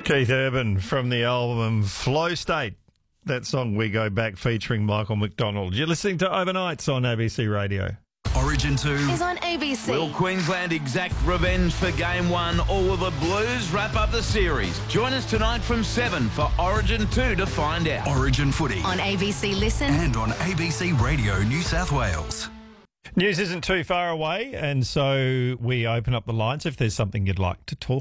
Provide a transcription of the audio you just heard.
Keith Urban from the album Flow State. That song We Go Back featuring Michael McDonald. You're listening to Overnights on ABC Radio. Origin 2 is on ABC. Will Queensland exact revenge for Game 1 or will the Blues wrap up the series? Join us tonight from 7 for Origin 2 to find out. Origin Footy On ABC Listen and on ABC Radio New South Wales. News isn't too far away, and so we open up the lines if there's something you'd like to talk